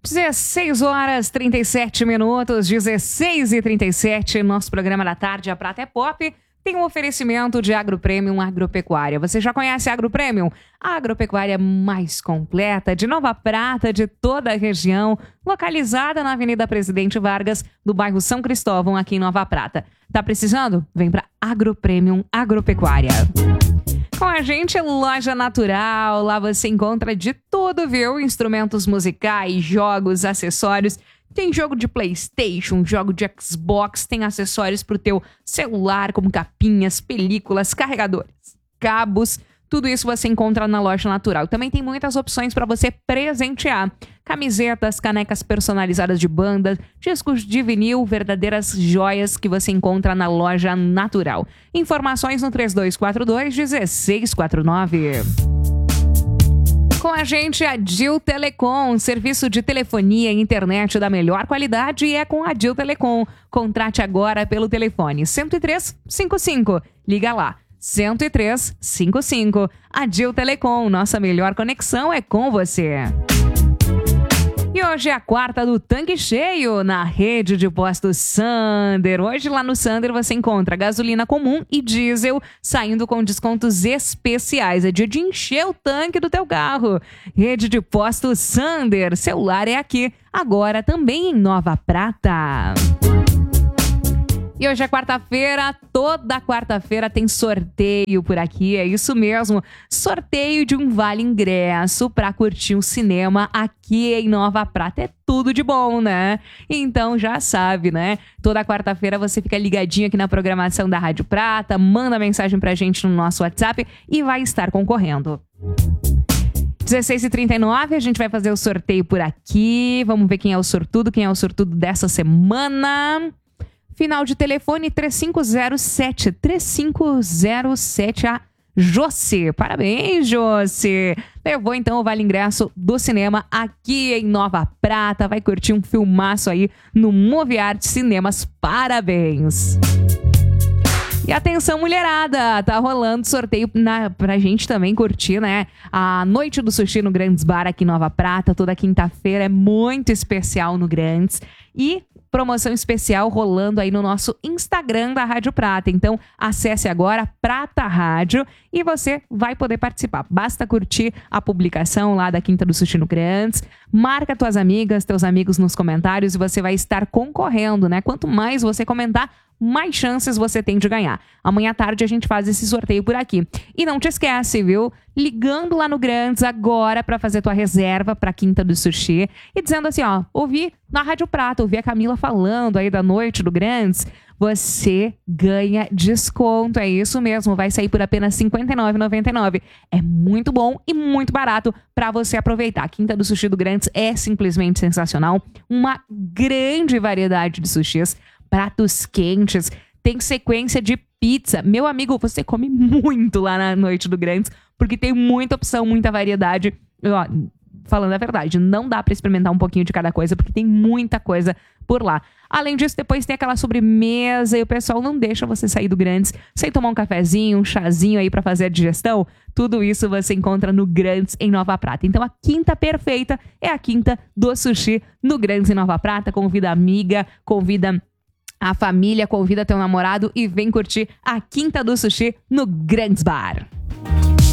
16 horas 37 minutos, 16h37, nosso programa da tarde, A Prata é Pop, tem um oferecimento de Agropremium Agropecuária. Você já conhece a Agropremium? A agropecuária mais completa de Nova Prata, de toda a região, localizada na Avenida Presidente Vargas, do bairro São Cristóvão, aqui em Nova Prata. Tá precisando? Vem para Agropremium Agropecuária. Com a gente, Loja Natural, lá você encontra de tudo, viu? Instrumentos musicais, jogos, acessórios. Tem jogo de PlayStation, jogo de Xbox, tem acessórios pro teu celular, como capinhas, películas, carregadores, cabos. Tudo isso você encontra na Loja Natural. Também tem muitas opções para você presentear. Camisetas, canecas personalizadas de banda, discos de vinil, verdadeiras joias que você encontra na Loja Natural. Informações no 3242-1649. Com a gente, a Dil Telecom, serviço de telefonia e internet da melhor qualidade e é com a Dil Telecom. Contrate agora pelo telefone 10355. Liga lá. 10355. A Dil Telecom, nossa melhor conexão é com você. E hoje é a quarta do Tanque Cheio na rede de postos Sander. Hoje lá no Sander você encontra gasolina comum e diesel saindo com descontos especiais. É dia de encher o tanque do teu carro. Rede de postos Sander. Celular é aqui, agora também em Nova Prata. E hoje é quarta-feira, toda quarta-feira tem sorteio por aqui, é isso mesmo. Sorteio de um vale ingresso para curtir um cinema aqui em Nova Prata. É tudo de bom, né? Então já sabe, né? Toda quarta-feira você fica ligadinho aqui na programação da Rádio Prata, manda mensagem pra gente no nosso WhatsApp e vai estar concorrendo. 16h39, a gente vai fazer o sorteio por aqui. Vamos ver quem é o sortudo dessa semana. Final de telefone 3507. 3507, a José. Parabéns, José. Levou então o vale ingresso do cinema aqui em Nova Prata. Vai curtir um filmaço aí no Movie Art Cinemas. Parabéns. E atenção, mulherada, tá rolando sorteio pra gente também curtir, né? A Noite do Sushi no Grandes Bar aqui em Nova Prata, toda quinta-feira é muito especial no Grandes. E promoção especial rolando aí no nosso Instagram da Rádio Prata. Então, acesse agora Prata Rádio e você vai poder participar. Basta curtir a publicação lá da Quinta do Sushi no Grandes, marca tuas amigas, teus amigos nos comentários e você vai estar concorrendo, né? Quanto mais você comentar, mais chances você tem de ganhar. Amanhã à tarde a gente faz esse sorteio por aqui. E não te esquece, viu? Ligando lá no Grandes agora para fazer tua reserva para Quinta do Sushi e dizendo assim, ó, ouvi na Rádio Prata, ouvi a Camila falando aí da Noite do Grandes, você ganha desconto, é isso mesmo, vai sair por apenas R$ 59,99. É muito bom e muito barato para você aproveitar. A Quinta do Sushi do Grandes é simplesmente sensacional, uma grande variedade de sushis, pratos quentes, tem sequência de pizza. Meu amigo, você come muito lá na Noite do Grandes, porque tem muita opção, muita variedade. Ó, falando a verdade, não dá pra experimentar um pouquinho de cada coisa, porque tem muita coisa por lá. Além disso, depois tem aquela sobremesa e o pessoal não deixa você sair do Grandes sem tomar um cafezinho, um chazinho aí pra fazer a digestão. Tudo isso você encontra no Grandes em Nova Prata. Então a quinta perfeita é a Quinta do Sushi no Grandes em Nova Prata. Convida a amiga, convida a família, convida teu namorado e vem curtir a Quinta do Sushi no Grandes Bar.